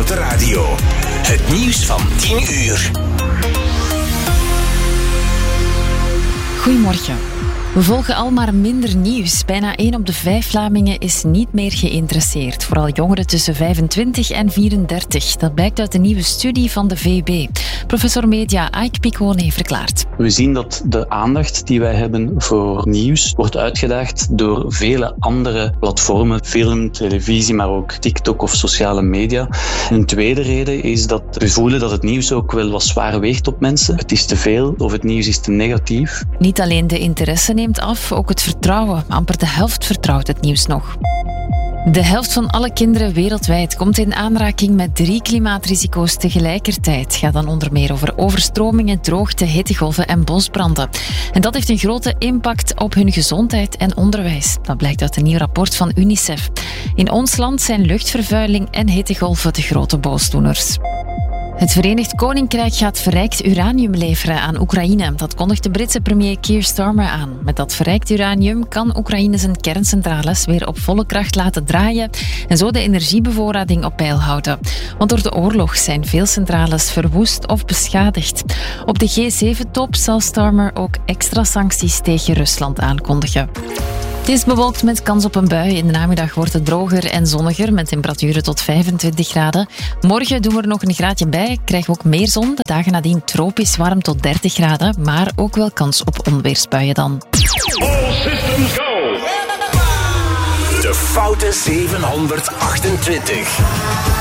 op de radio. Het nieuws van 10 uur. Goedemorgen. We volgen al maar minder nieuws. Bijna 1 op de 5 Vlamingen is niet meer geïnteresseerd. Vooral jongeren tussen 25 en 34. Dat blijkt uit een nieuwe studie van de VUB. Professor Media Aik Picone verklaart. We zien dat de aandacht die wij hebben voor nieuws wordt uitgedaagd door vele andere platformen. Film, televisie, maar ook TikTok of sociale media. Een tweede reden is dat we voelen dat het nieuws ook wel wat zwaar weegt op mensen. Het is te veel of het nieuws is te negatief. Niet alleen de interesse neemt af, ook het vertrouwen. Amper de helft vertrouwt het nieuws nog. De helft van alle kinderen wereldwijd komt in aanraking met 3 klimaatrisico's tegelijkertijd. Het gaat dan onder meer over overstromingen, droogte, hittegolven en bosbranden. En dat heeft een grote impact op hun gezondheid en onderwijs. Dat blijkt uit een nieuw rapport van UNICEF. In ons land zijn luchtvervuiling en hittegolven de grote boosdoeners. Het Verenigd Koninkrijk gaat verrijkt uranium leveren aan Oekraïne. Dat kondigt de Britse premier Keir Starmer aan. Met dat verrijkt uranium kan Oekraïne zijn kerncentrales weer op volle kracht laten draaien en zo de energiebevoorrading op peil houden. Want door de oorlog zijn veel centrales verwoest of beschadigd. Op de G7-top zal Starmer ook extra sancties tegen Rusland aankondigen. Het is bewolkt met kans op een bui. In de namiddag wordt het droger en zonniger met temperaturen tot 25 graden. Morgen doen we er nog een graadje bij. Krijgen we ook meer zon. De dagen nadien tropisch warm tot 30 graden. Maar ook wel kans op onweersbuien dan. All systems go! De Foute 728.